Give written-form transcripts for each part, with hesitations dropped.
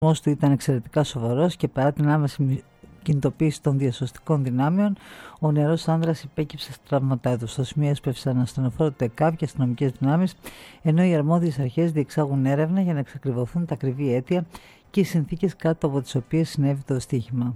του ήταν εξαιρετικά σοβαρός και παρά την άμεση κινητοποίηση των διασωστικών δυνάμεων, ο νεαρός άνδρας υπέκυψε στα τραύματά του. Στο σημείο έσπευσαν ασθενοφόρο του ΕΚΑΒ και αστυνομικές δυνάμεις, ενώ οι αρμόδιες αρχές διεξάγουν έρευνα για να εξακριβωθούν τα ακριβή αίτια και οι συνθήκες κάτω από τις οποίες συνέβη το δυστύχημα.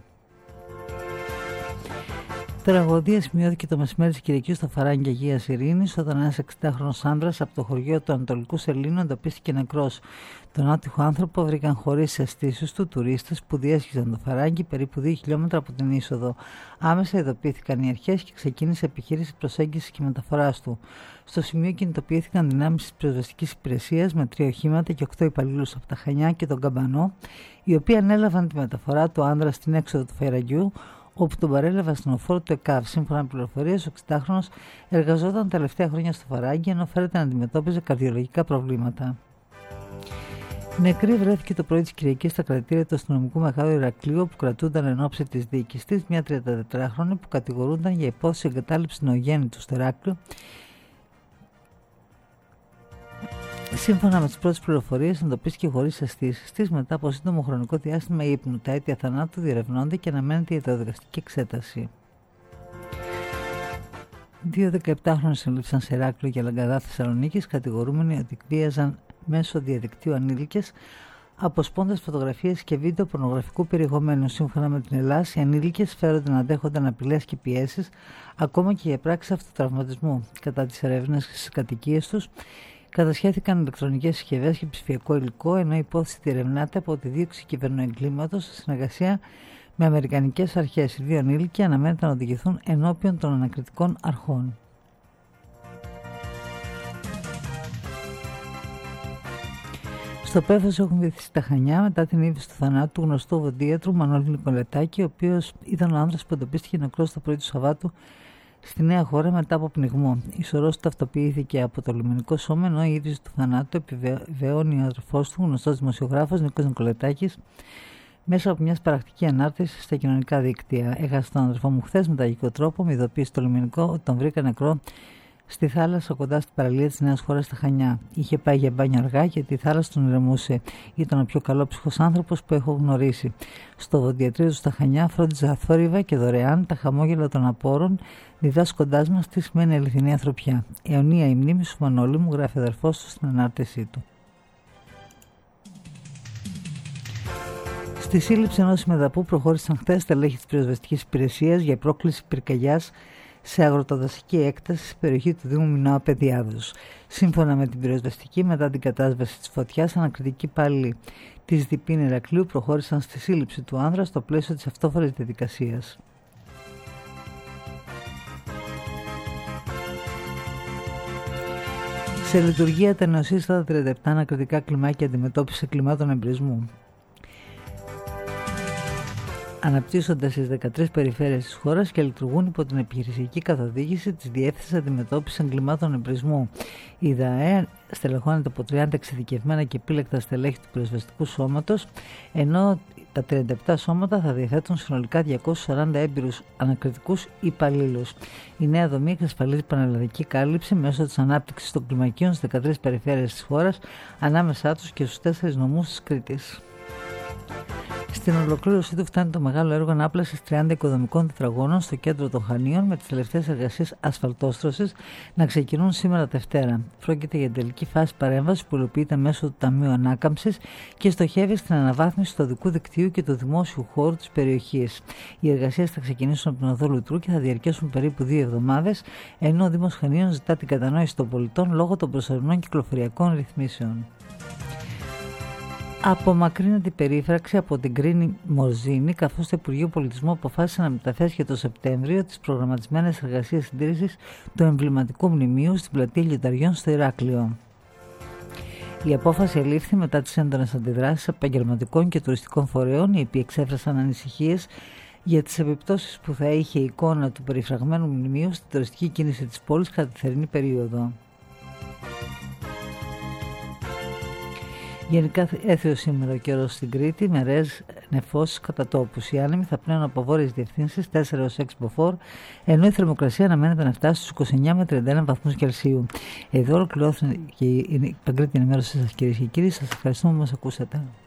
Τραγωδία σημειώθηκε το μεσημέρι της Κυριακής στο Φαράγγι Αγίας Ειρήνης, όταν ένας 60χρονος άνδρας από το χωριό του Ανατολικού Σελήνου εντοπίστηκε νεκρός. Τον άτυχο άνθρωπο βρήκαν χωρίς τις αισθήσεις του τουρίστες που διέσχιζαν το Φαράγγι περίπου 2 χιλιόμετρα από την είσοδο. Άμεσα ειδοποιήθηκαν οι αρχές και ξεκίνησε επιχείρηση προσέγγισης και μεταφοράς του. Στο σημείο κινητοποιήθηκαν δυνάμεις της πυροσβεστικής υπηρεσίας με 3 οχήματα και 8 υπαλλήλους από τα Χανιά και τον Καμπανό, οι οποίοι ανέλαβαν τη μεταφορά του άνδρα στην έξοδο του Φαραγγιού, όπου τον παρέλαβε ασθενοφόρο του ΕΚΑΒ. Σύμφωνα με πληροφορίες, ο 60χρονος εργαζόταν τα τελευταία χρόνια στο Φαράγγι, ενώ φέρεται να αντιμετώπιζε καρδιολογικά προβλήματα. Νεκρή βρέθηκε το πρωί της Κυριακής στα κρατήρια του αστυνομικού Μεγάλου Ηρακλείου, που κρατούνταν εν ώψη της δίκης της, μια 34χρονη που κατηγορούνταν για υπόθεση εγκατάλειψη νεογέννητου στο Ηράκλειο. Σύμφωνα με τις πρώτες πληροφορίες, εντοπίστηκε χωρίς αισθήσεις της μετά από σύντομο χρονικό διάστημα ύπνου. Τα αίτια θανάτου διερευνώνται και αναμένεται η ιατροδικαστική εξέταση. 2 17χρονες συνελήφθησαν σε Ηράκλειο και Λαγκαδά Θεσσαλονίκης, κατηγορούμενοι ότι εκβίαζαν μέσω διαδικτύου ανήλικες, αποσπώντας φωτογραφίες και βίντεο πορνογραφικού περιεχομένου. Σύμφωνα με την Ελλάδα, οι ανήλικες φέρονται να δέχονταν απειλές και πιέσεις, ακόμα και για πράξεις αυτοτραυματισμού. Κατά τις ερεύνες στις κατοικίες τους, κατασχέθηκαν ηλεκτρονικές συσκευές και ψηφιακό υλικό, ενώ η υπόθεση διερευνάται από τη δίωξη κυβερνοεγκλήματος σε συνεργασία με αμερικανικές αρχές. Οι 2 ανήλικοι αναμένεται να οδηγηθούν ενώπιον των ανακριτικών αρχών. Στο πέφος έχουν βυθιστεί τα Χανιά μετά την είδηση του θανάτου του γνωστού οδοντίατρου Μανώλη Νικολετάκη, ο οποίος ήταν ο άνδρας που εντοπίστηκε νεκρός το πρωί του Σαββάτου στη Νέα Χώρα μετά από πνιγμό. Η σωρός του ταυτοποιήθηκε από το λιμενικό σώμα, ενώ η είδηση του θανάτου επιβεβαιώνει ο αδερφός του, γνωστός δημοσιογράφος Νίκος Νικολετάκης, μέσα από μια σπαρακτική ανάρτηση στα κοινωνικά δίκτυα. Έχασα τον αδερφό μου χθες με τραγικό τρόπο, με ειδοποίηση στο λιμενικό ότι τον βρήκα νεκρό στη θάλασσα κοντά στην παραλία της Νέας Χώρας στα Χανιά. Είχε πάει για μπάνιο αργά γιατί η θάλασσα τον ηρεμούσε. Ήταν ο πιο καλόψυχος άνθρωπος που έχω γνωρίσει. Στο οδοντιατρίο του στα Χανιά φρόντιζε αθόρυβα και δωρεάν τα χαμόγελα των απόρων, διδάσκοντάς μας τι σημαίνει αληθινή ανθρωπιά. Αιωνία η μνήμη σου, Μανώλη μου, γράφει ο αδερφός του στην ανάρτησή του. Στη σύλληψη ενός συμμεταπού προχώρησαν χθες στελέχη της πυροσβεστικής υπηρεσίας για πρόκληση πυρκαγιάς σε αγροτοδασική έκταση στην περιοχή του Δήμου Μινώα Παιδιάδος. Σύμφωνα με την πυροσβεστική, μετά την κατάσβεση της φωτιάς, ανακριτικοί υπάλληλοι της ΔΠΗΝ Ηρακλείου προχώρησαν στη σύλληψη του άνδρα στο πλαίσιο της αυτόφορης διαδικασίας. Σε λειτουργία τα νεοσύστατα 37 ανακριτικά κλιμάκια αντιμετώπιση κλιμάτων εμπρισμού. Αναπτύσσονται στις 13 περιφέρειες της χώρας και λειτουργούν υπό την επιχειρησιακή καθοδήγηση της Διεύθυνσης Αντιμετώπισης Εγκλημάτων Εμπρισμού. Η ΔΑΕ στελεχώνεται από 30 εξειδικευμένα και επίλεκτα στελέχη του πυροσβεστικού σώματος, ενώ τα 37 σώματα θα διαθέτουν συνολικά 240 έμπειρους ανακριτικούς υπαλλήλους. Η νέα δομή εξασφαλίζει πανελλαδική κάλυψη μέσω της ανάπτυξης των κλιμακίων στις 13 περιφέρειες της χώρας, ανάμεσά τους και στους 4 νομούς της Κρήτης. Στην ολοκλήρωσή του φτάνει το μεγάλο έργο ανάπλασης 30 οικοδομικών τετραγώνων στο κέντρο των Χανίων, με τις τελευταίες εργασίες ασφαλτόστρωσης να ξεκινούν σήμερα Δευτέρα. Πρόκειται για την τελική φάση παρέμβασης που υλοποιείται μέσω του Ταμείου Ανάκαμψης και στοχεύει στην αναβάθμιση του οδικού δικτύου και του δημόσιου χώρου της περιοχής. Οι εργασίες θα ξεκινήσουν από την οδό Λουτρού και θα διαρκέσουν περίπου 2 εβδομάδες, ενώ ο Δήμος Χανίων ζητά την κατανόηση των πολιτών λόγω των προσωρινών κυκλοφοριακών ρυθμίσεων. Απομακρύνεται η περίφραξη από την Κρίνη Μορζίνη, καθώς το Υπουργείο Πολιτισμού αποφάσισε να μεταθέσει για το Σεπτέμβριο τις προγραμματισμένες εργασίες συντήρησης του εμβληματικού μνημείου στην πλατεία Λιονταριών στο Ηράκλειο. Η απόφαση ελήφθη μετά τις έντονες αντιδράσεις επαγγελματικών και τουριστικών φορέων, οι οποίοι εξέφρασαν ανησυχίες για τις επιπτώσεις που θα είχε η εικόνα του περιφραγμένου μνημείου στην τουριστική κίνηση της πόλης κατά τη θερινή περίοδο. Γενικά έθεος σήμερα ο καιρός στην Κρήτη, με ρεζ νεφώσεις κατά τόπους. Οι άνεμοι θα πνέουν από βόρειες διευθύνσεις 4 έως 6 μποφόρ, ενώ η θερμοκρασία αναμένεται να φτάσει στους 29 με 31 βαθμούς Κελσίου. Εδώ ολοκληρώθηκε η Παγκρίτικη ενημέρωσή σας, κυρίες και κύριοι. Σας ευχαριστούμε που μας ακούσατε.